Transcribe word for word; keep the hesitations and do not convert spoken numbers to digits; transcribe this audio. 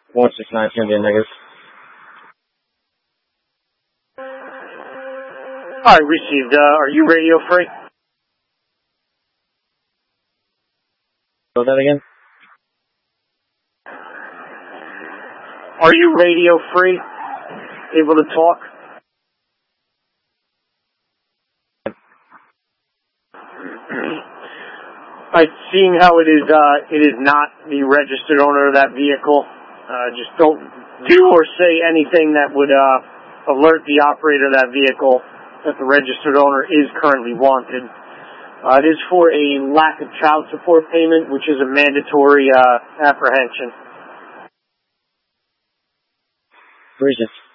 one six nine is going to be a negative. Alright, received. Uh, are you radio free? Say that again? Are you radio free? Able to talk? Alright, seeing how it is, uh, it is not the registered owner of that vehicle, uh, just don't do or say anything that would, uh, alert the operator of that vehicle that the registered owner is currently wanted. Uh, it is for a lack of child support payment, which is a mandatory, uh, apprehension. Regis.